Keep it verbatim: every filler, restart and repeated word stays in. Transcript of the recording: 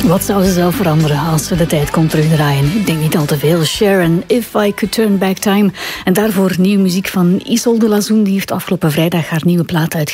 Wat zou ze zelf veranderen als we de tijd kon terugdraaien? Ik denk niet al te veel. Sharon, If I Could Turn Back Time. En daarvoor nieuwe muziek van Isolde Lazoen. Die heeft afgelopen vrijdag haar nieuwe plaat uitgebracht.